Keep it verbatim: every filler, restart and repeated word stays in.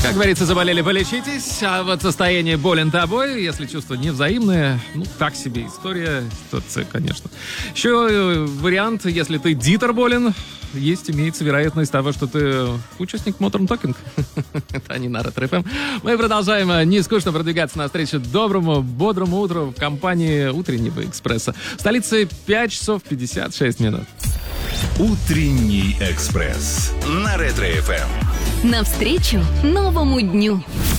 Как говорится, заболели, полечитесь. А вот состояние болен тобой, если чувства невзаимные, ну, так себе история, ситуация, конечно. Еще вариант, если ты дитер болен, есть, имеется вероятность того, что ты участник Modern Talking. Это они на Ретро эф эм. Мы продолжаем не скучно продвигаться навстречу доброму, бодрому утру в компании Утреннего Экспресса. В столице пять часов пятьдесят шесть минут. Утренний Экспресс на Ретро эф эм. Навстречу новому дню.